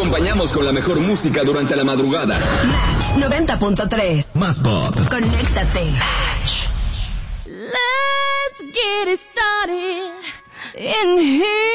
acompañamos con la mejor música durante la madrugada. Match 90.3. Más pop. Conéctate. Let's get it started in here.